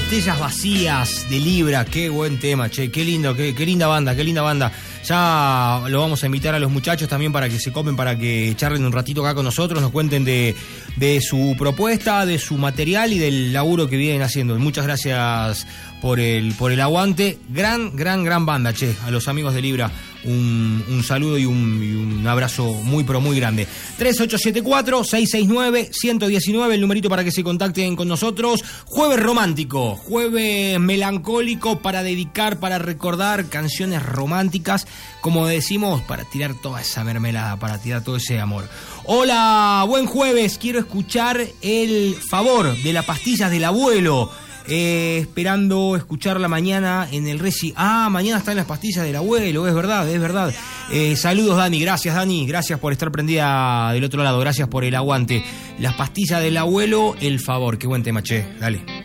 botellas vacías de Libra, qué buen tema, che, qué lindo, qué linda banda, qué linda banda. Ya lo vamos a invitar a los muchachos también para que se comen, para que charlen un ratito acá con nosotros, nos cuenten de su propuesta, de su material y del laburo que vienen haciendo. Muchas gracias por el aguante. Gran banda, che, a los amigos de Libra. Un saludo y un abrazo muy pero muy grande. 3874-669-119, el numerito para que se contacten con nosotros. Jueves romántico, jueves melancólico, para dedicar, para recordar canciones románticas, como decimos, para tirar toda esa mermelada, para tirar todo ese amor. Hola, buen jueves, quiero escuchar El Favor de las Pastillas del Abuelo. Esperando escucharla mañana en el Reci. Mañana están Las Pastillas del Abuelo, es verdad. Saludos, Dani, gracias por estar prendida del otro lado, gracias por el aguante. Las Pastillas del Abuelo, El Favor, qué buen tema, che, dale.